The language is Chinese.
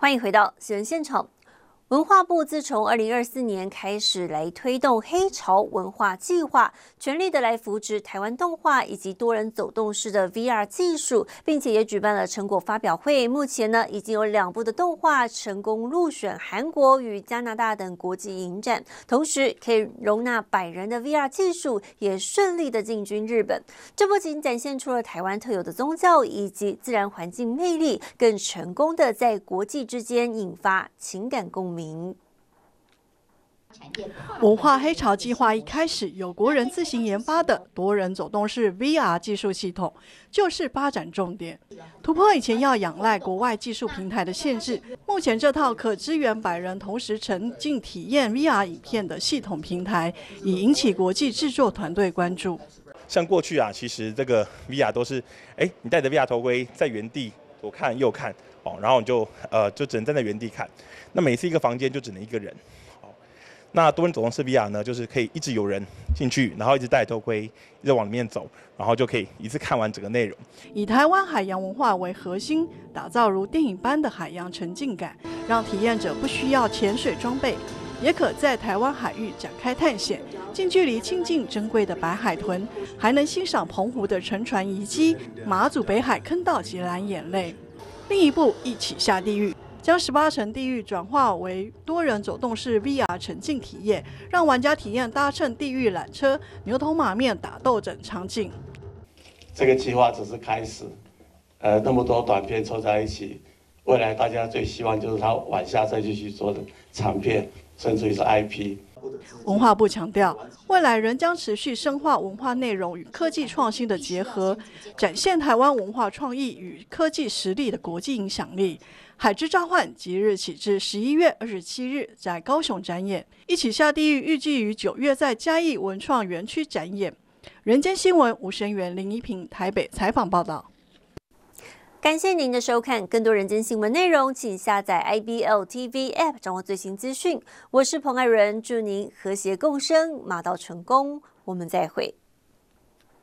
欢迎回到新闻现场。文化部自从2024年开始来推动黑潮文化计划，全力的来扶植台湾动画以及多人走动式的 VR 技术，并且也举办了成果发表会。目前呢，已经有2部的动画成功入选韩国与加拿大等国际影展，同时可以容纳100人的 VR 技术也顺利的进军日本。这不仅展现出了台湾特有的宗教以及自然环境魅力，更成功的在国际之间引发情感共鸣。 文化黑潮计划一开始，有国人自行研发的多人走动式 VR 技术系统就是发展重点，突破以前要仰赖国外技术平台的限制。目前这套可支援100人同时沉浸体验 VR 影片的系统平台，已引起国际制作团队关注。 像过去啊，其实这个 VR 都是，你戴着 VR 头盔在原地左看右看，然后你就只能站在原地看。那每次一个房间就只能1个人。那多人走动式 VR 呢，就是可以一直有人进去，然后一直戴头盔，一直往里面走，然后就可以一次看完整个内容。 以台湾海洋文化为核心，打造如电影般的海洋沉浸感，让体验者不需要潜水装备，也可在台湾海域展开探险，近距离亲近珍贵的白海豚，还能欣赏澎湖的沉船遗迹、马祖北海坑道及蓝眼泪。另一部《一起下地狱》将18层地狱转化为多人走动式 VR 沉浸体验，让玩家体验搭乘地狱缆车、牛头马面打斗等场景。 这个计划只是开始，那么多短片凑在一起，未来大家最希望就是它往下再继续做的长片，甚至于是 IP。 文化部强调，未来仍将持续深化文化内容与科技创新的结合，展现台湾文化创意与科技实力的国际影响力。海之召唤即日起至11月27日在高雄展演，一起下地狱预计于9月在嘉义文创园区展演。人间新闻吴声源、林一平台北采访报道。 感谢您的收看，更多人间新闻内容，请下载 IBL TV App 掌握最新资讯。我是彭爱伦，祝您和谐共生，马到成功，我们再会。